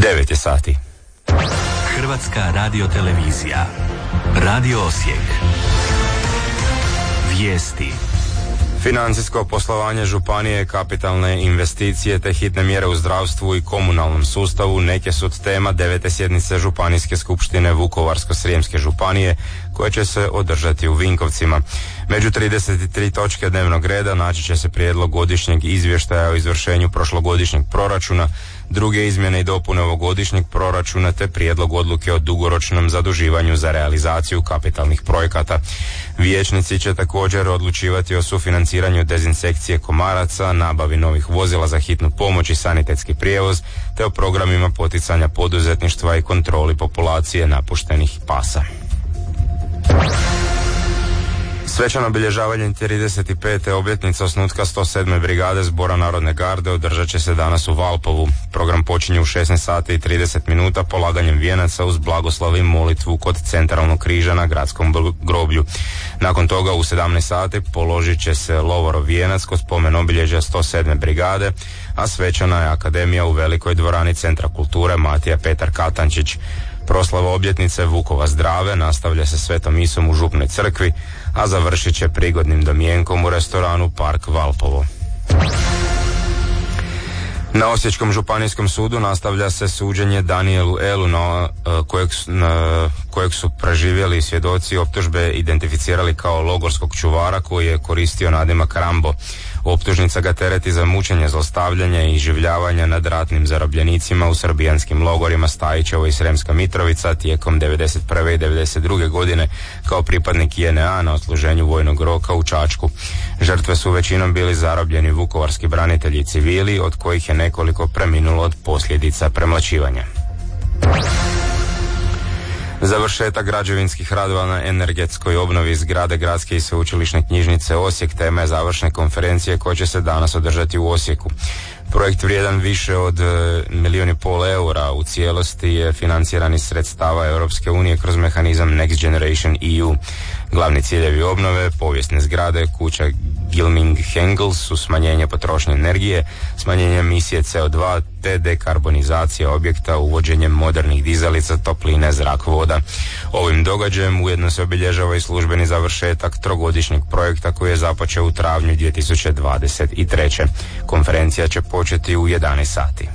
9 je sati. Hrvatska radiotelevizija. Radio Osijek. Vijesti. Financijsko poslovanje županije, kapitalne investicije te hitne mjere u zdravstvu i komunalnom sustavu neke su od tema 9. sjednice Županijske skupštine Vukovarsko-srijemske županije koje će se održati u Vinkovcima. Među 33 točke dnevnog reda naći će se prijedlog godišnjeg izvještaja o izvršenju prošlogodišnjeg proračuna, druge izmjene i dopune ovogodišnjeg proračuna te prijedlog odluke o dugoročnom zaduživanju za realizaciju kapitalnih projekata. Vijećnici će također odlučivati o sufinanciranju dezinsekcije komaraca, nabavi novih vozila za hitnu pomoć i sanitetski prijevoz te o programima poticanja poduzetništva i kontroli populacije napuštenih pasa. Svečano obilježavanje 35. obljetnice osnutka 107. brigade Zbora Narodne garde održat će se danas u Valpovu. Program počinje u 16 sati i 30 minuta polaganjem vijenaca uz blagoslov i molitvu kod centralnog križa na gradskom groblju. Nakon toga u 17 sati položit će se lovorov vijenac kod spomen obilježja 107. brigade, a svečana je akademija u velikoj dvorani Centra kulture Matija Petar Katančić. Proslava obljetnice Vukova zdrave nastavlja se svetom misom u Župnoj crkvi, a završit će prigodnim domjenkom u restoranu Park Valpovo. Na Osječkom županijskom sudu nastavlja se suđenje Danielu Elu, kojeg su preživjeli svjedoci optužbe identificirali kao logorskog čuvara koji je koristio nadimak Rambo. Optužnica ga tereti za mučenje, zlostavljanje i iživljavanje nad ratnim zarobljenicima u srbijanskim logorima Stajićevo i Sremska Mitrovica tijekom 1991. i 1992. godine kao pripadnik JNA na odsluženju vojnog roka u Čačku. Žrtve su većinom bili zarobljeni vukovarski branitelji i civili, od kojih je nekoliko preminulo od posljedica premlaćivanja. Završetak građevinskih radova na energetskoj obnovi zgrade Gradske i sveučilišne knjižnice Osijek tema je završne konferencije koja će se danas održati u Osijeku. Projekt vrijedan više od 1,5 milijuna eura u cijelosti je financiran iz sredstava Europske unije kroz mehanizam Next Generation EU. Glavni ciljevi obnove, povijesne zgrade, kuća Gilming-Hengel su smanjenje potrošnje energije, smanjenje emisije CO2 te dekarbonizacija objekta uvođenjem modernih dizalica, topline, zrak, voda. Ovim događajem ujedno se obilježava i službeni završetak trogodišnjeg projekta koji je započeo u travnju 2023. Konferencija će početi u 11 sati.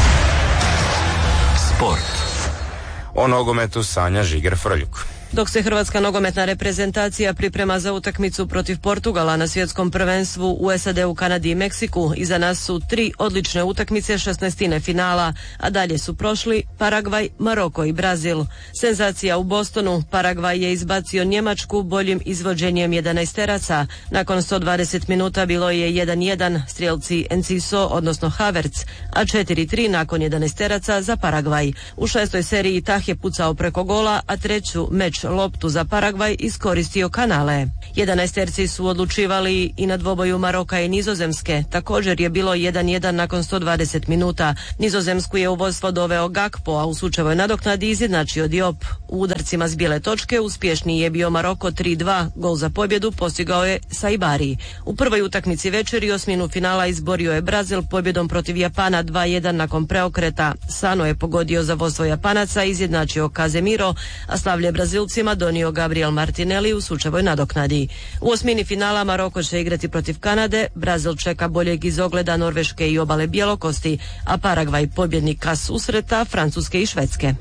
Sport. O nogometu sanja Žiger Frljuk. Dok se hrvatska nogometna reprezentacija priprema za utakmicu protiv Portugala na svjetskom prvenstvu u SAD-u, Kanadi i Meksiku, iza nas su 3 odlične utakmice 16. finala, a dalje su prošli Paragvaj, Maroko i Brazil. Senzacija u Bostonu, Paragvaj je izbacio Njemačku boljim izvođenjem 11-teraca. Nakon 120 minuta bilo je 1-1, strijelci Enciso, odnosno Havertz, a 4-3 nakon 11-teraca za Paragvaj. U 6. seriji Tah je pucao preko gola, a treću meč loptu za Paragvaj iskoristio Kanale. 11-terci su odlučivali i na dvoboju Maroka i Nizozemske. Također je bilo 1-1 nakon 120 minuta. Nizozemsku je u vodstvo doveo Gakpo, a u sučevoj nadoknadi izjednačio Diop. U udarcima s bijele točke uspješniji je bio Maroko 3-2. Gol za pobjedu postigao je Saibari. U prvoj utakmici večeri osminu finala izborio je Brazil pobjedom protiv Japana 2-1 nakon preokreta. Sano je pogodio za vodstvo Japanaca, izjednačio Casemiro, a slavlje Brazilcima donio Gabriel Martinelli u sučevoj nadoknadi. U osmini finala Maroko će igrati protiv Kanade, Brazil čeka boljeg izogleda Norveške i obale Bjelokosti, a Paragvaj pobjednika susreta Francuske i Švedske.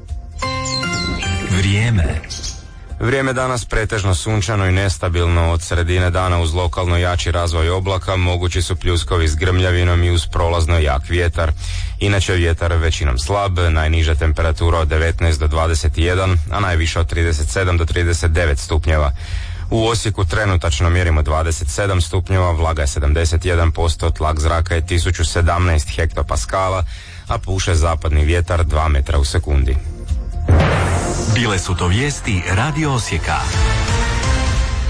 Vrijeme danas pretežno sunčano i nestabilno. Od sredine dana uz lokalno jači razvoj oblaka mogući su pljuskovi s grmljavinom i uz prolazno jak vjetar. Inače vjetar većinom slab, najniža temperatura od 19 do 21, a najviša od 37 do 39 stupnjeva. U Osijeku trenutačno mjerimo 27 stupnjeva, vlaga je 71%, tlak zraka je 1017 hektopaskala, a puše zapadni vjetar 2 metra u sekundi. Bile su to vijesti Radio Osijeka.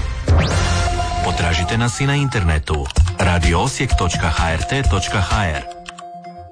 Potražite nas i na internetu radioosijek.hrt.hr.